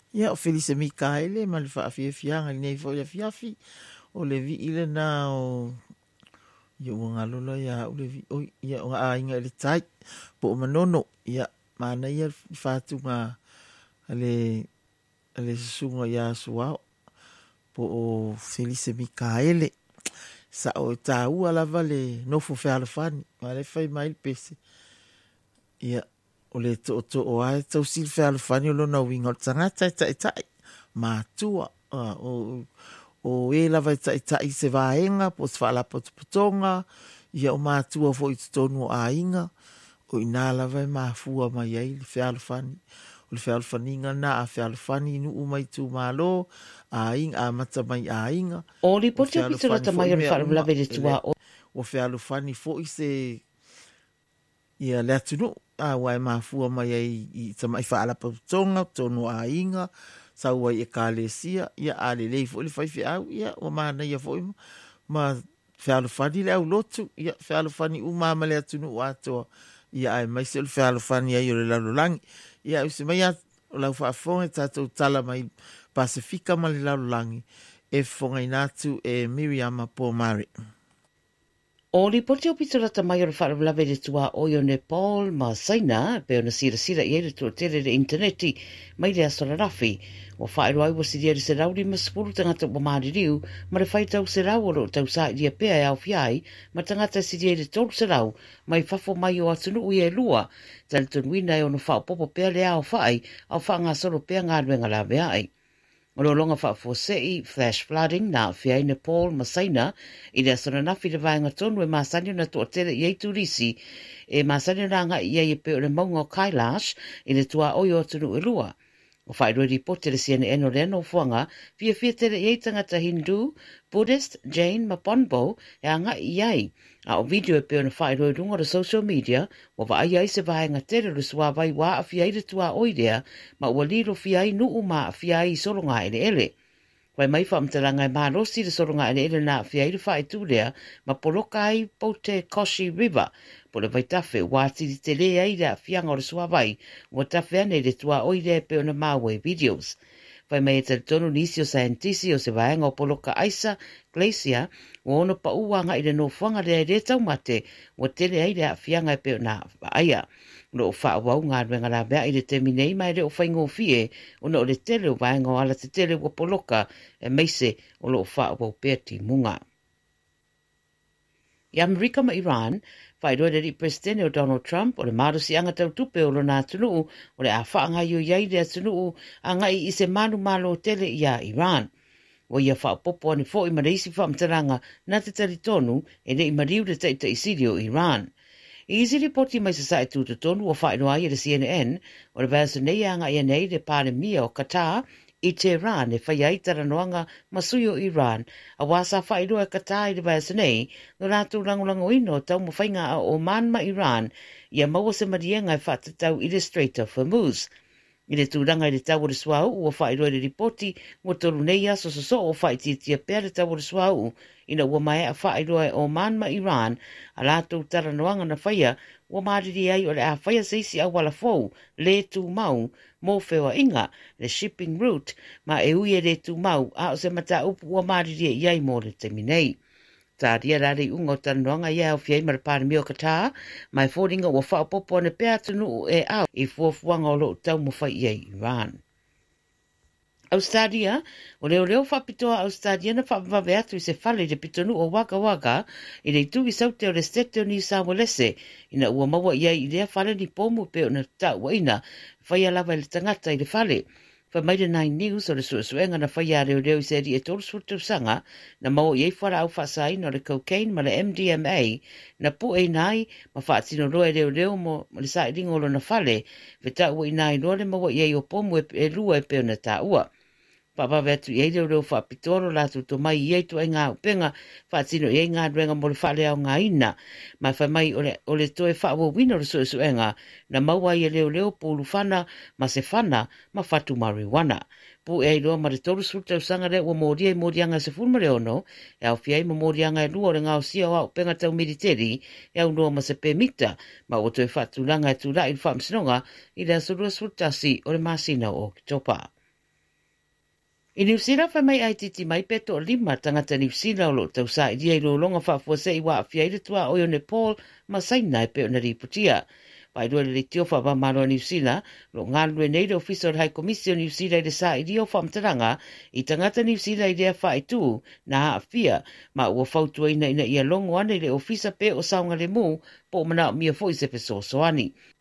Ia o Felisa Mikaele ma le whaafiafianga i nei fo ia fiafi o le vi ile na o ia ua ngalolo ia o le vi o ia o a inga le tai po o manono ia mana ia whātunga ale sunga ia suao po o Felisa Mikaele sa o tāua lava le nofo whealafani ma le whai mai pese ia o le to o ai tau sil whealafani o lona winga o tangata tai mātua o e lava tai se vaenga po se whaala potonga ia o mātua fo i tonu a inga o ina lava e mafua mai ai le whealafani o le whealafaninga na a whealafani nu umai tu malo a inga a mata mai a inga O li pote pito rata mai o le whaalafani le tua o. O whealafani fo i se ia le atunu a wai mafua mai ai i tamai whaala potonga tonu a inga sa wai e kalesia ia ale lei fo le fai au ia o mana ia fo ma whealafani le au lotu ia whealafani umama le atunu ato ia ai mai se le whealafani ai o le lalolangi ia u se mai o lau whaafonga tatou tala mai Pasifika ma le lalolangi e fonga inatu e Miriam Pomare. O li pote o pito rata mai o le whaalafani le tua o yo Nepal ma saina pe ona sira i ele tu tele le interneti mai le asora rafi. O whaero ai wasi dia se rauri ma sepuru tangata o maari riu, ma le whai tau se rau o lo tau sa dia pea e au fiai, ma tangata si dia le tolu se rau, mai fafo mai o atunu ui e lua, tali tunuina e ono whao popo pea le au whai, au wha ngā soro pea ngā ruenga la mea ai. O lo longa wha fosei, flash flooding na fiai Nepal masaina, i le asona nafi le vaenga tonu e masanio na tua tere i eitu risi, e masanio na nga i e pe o le maunga o Kailash, i le tua oio atunu e lua. O whaeroi ripote le CNN o reno fuanga, fia tere i tangata Hindu, Buddhist, Jain, ma Bonbo, e anga i ai. A o video e peo na whaeroi runga o social media, o wa ai ai se vaenga tere le sua vai wa a fia i le tua oidea, ma ua liro fia i nuu ma a fia i solonga ele ele. Wai mai whaamtaranga e marosi le solonga ele ele na fia i le whae tūlea, ma poloka ai Pote Koshi River, po le vaitafe wāti di te lea i rea fianga o le sua vai, ua tafe ane le tua oidea pe o na mawe videos. Wai mai e tali tonu nisi o saentisi o se vaenga o poloka Aisa Glacier, ua ono pa uanga i le no fuanga lea i le taumate, ua tele ai rea fianga e pe o na aia. Lo fa wau ngā ruenga la bea i le temi nei mai le o whaingo fie, o no le tele o vaenga o ala te tele o poloka e meise o lo fa wau pēti munga. I Amerika ma Iran, whairoa le presidente o Donald Trump o le marusi anga tau tupe o lo nā tunuu o le a whaanga i o iai le tunuu anga i se manu malo tele i a Iran. O ia whaapopo ane fo i mareisi whaamtaranga na te taritonu e le i mariu le taita i siri o Iran. I isi ripoti mai sa sae tūtotonu o whaeroa i le CNN o le vāsa nei anga i anei le pāre mia o Qatar i Tehran e whai ai taranoanga masui o Iran, a wasa whaeroa e Qatar i le vāsa nei, no rātou rangulango ino tau mo whainga a Oman ma Iran, i a maua se marienga e whaatatau Illustrator Hormuz. I le tūranga i le tau o le suau ua whaeroa le ripoti ua tolu nei aso so o whaititia pēr le tau o le suau, ina ua mai a whaeroa e Oman ma Iran, a rātou taranoanga na whaia, ua mariri ai o le a whaia seisi a wala fau, le tū mau, mō whewa inga, le shipping route, ma e ui e le tū mau, a o se mata upu ua mariri e iai mō le temi nei. Tā ria rari unga o taranoanga ia o fiai marapāre mio Qatar, mai fōringa ua whaopopo ane pēr tunu e au, i fuafuanga o lo tau mo whai iai Iran. Australia, o leo whapitoa Australia na whapawawe atu I se whale le pitonu o Waka Waka I le tugi saute o le stete o New South Wales ina ua maua iai I lea whale ni pomu pe o na tau waina whaia lawa I le tangata I le whale. Wha mai le 9 News o le suenga na whaia leo I se ri e tolu suatu sanga na maua iai whara au whasai no le cocaine ma le MDMA na pu e nai ma whaatino roe leo mo le sa ringolo na whale ve tau wa inai roe le maua iai o pomu e lua e pe o na taua. Papa vetu iei leo whapitoro la tu mai iei tu ai ngā upenga whaatino iei ngā ruenga mo le whale au ngā ina mai whai mai o le toe whaawo wina o le suenga na maua i leo pulu whana ma se whana ma whatu marijuana. Pu e loa ma le toru suta usanga le ua mōrianga se fulmare ono e au fiai ma mōrianga e lua o le ngā osia o au penga tau militeri e au noa ma se pemita ma o toe whatulanga e tūra I le whaamsinonga I le asurua sultasi o le masina o Kitopa. I New Zealand wha mai ai titi mai peto o 5 tangata New Zealand o lo tau sa i dia i lo longa whaafua se i wa awhia i tua o Nepal ma saina e peo na riputia. Pai rua le tio wha maro New Zealand, lo ngālue nei le official high commission New Zealand le sa i dio whamtaranga i tangata New Zealand i rea wha i tū na awhia ma ua whautua ina ia longo ane le ofisa pe o saunga le mū po mana o mia fo i se peso soani.